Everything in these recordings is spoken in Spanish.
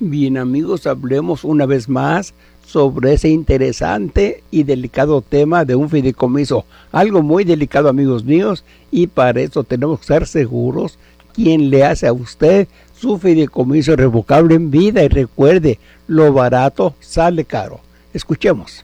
Bien amigos, hablemos una vez más sobre ese interesante y delicado tema de un fideicomiso. Algo muy delicado, amigos míos, y para eso tenemos que estar seguros quién le hace a usted su fideicomiso irrevocable en vida. Y recuerde, lo barato sale caro. Escuchemos.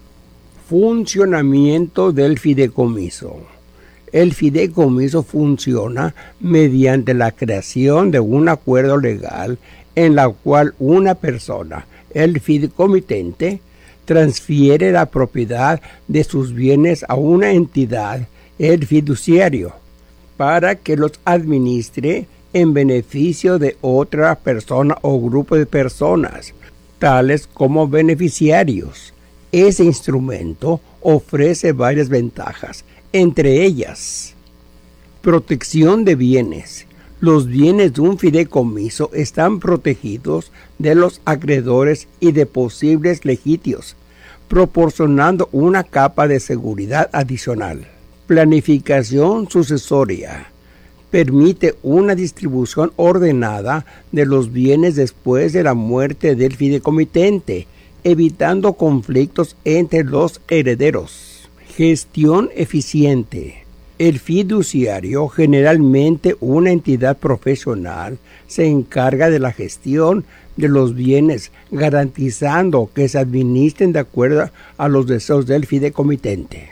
Funcionamiento del fideicomiso. El fideicomiso funciona mediante la creación de un acuerdo legal en la cual una persona, el fideicomitente, transfiere la propiedad de sus bienes a una entidad, el fiduciario, para que los administre en beneficio de otra persona o grupo de personas, tales como beneficiarios. Ese instrumento ofrece varias ventajas, entre ellas, protección de bienes. Los bienes de un fideicomiso están protegidos de los acreedores y de posibles litigios, proporcionando una capa de seguridad adicional. Planificación sucesoria. Permite una distribución ordenada de los bienes después de la muerte del fideicomitente, evitando conflictos entre los herederos. Gestión eficiente. El fiduciario, generalmente una entidad profesional, se encarga de la gestión de los bienes, garantizando que se administren de acuerdo a los deseos del fideicomitente.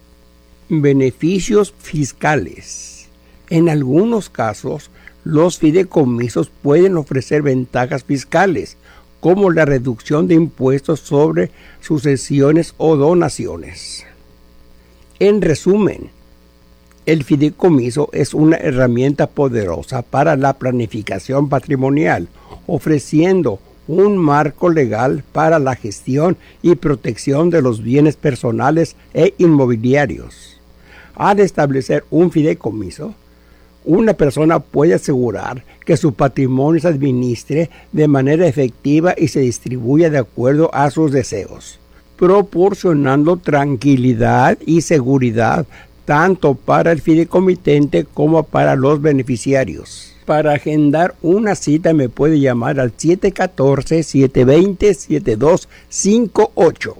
Beneficios fiscales. En algunos casos, los fideicomisos pueden ofrecer ventajas fiscales, como la reducción de impuestos sobre sucesiones o donaciones. En resumen, el fideicomiso es una herramienta poderosa para la planificación patrimonial, ofreciendo un marco legal para la gestión y protección de los bienes personales e inmobiliarios. Al establecer un fideicomiso, una persona puede asegurar que su patrimonio se administre de manera efectiva y se distribuya de acuerdo a sus deseos, proporcionando tranquilidad y seguridad tanto para el fideicomitente como para los beneficiarios. Para agendar una cita me puede llamar al 714-720-7258.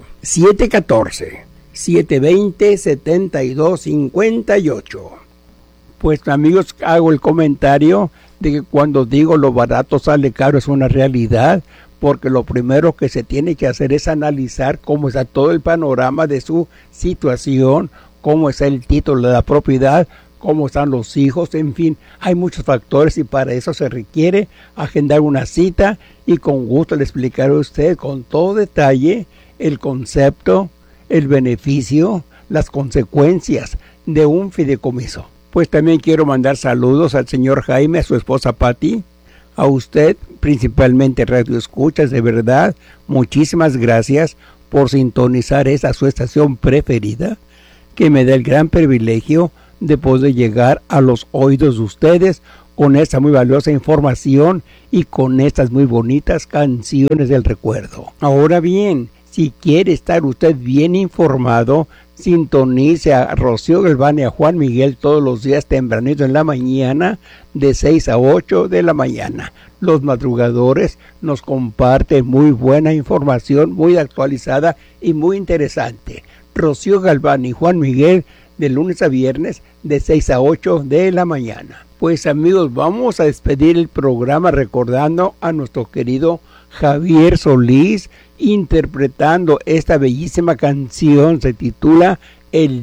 714-720-7258. Pues amigos, hago el comentario de que cuando digo lo barato sale caro es una realidad, porque lo primero que se tiene que hacer es analizar cómo está todo el panorama de su situación, cómo está el título de la propiedad, cómo están los hijos, en fin, hay muchos factores y para eso se requiere agendar una cita y con gusto le explicaré a usted con todo detalle el concepto, el beneficio, las consecuencias de un fideicomiso. Pues también quiero mandar saludos al señor Jaime, a su esposa Patti, a usted, principalmente Radio Escuchas, de verdad, muchísimas gracias por sintonizar esa su estación preferida, que me da el gran privilegio de poder llegar a los oídos de ustedes con esta muy valiosa información y con estas muy bonitas canciones del recuerdo. Ahora bien, si quiere estar usted bien informado, sintonice a Rocío Galván y a Juan Miguel todos los días tempranito en la mañana, de 6 a 8 de la mañana. Los madrugadores nos comparten muy buena información, muy actualizada y muy interesante. Rocío Galván y Juan Miguel, de lunes a viernes, de 6 a 8 de la mañana. Pues amigos, vamos a despedir el programa recordando a nuestro querido Javier Solís, interpretando esta bellísima canción, se titula El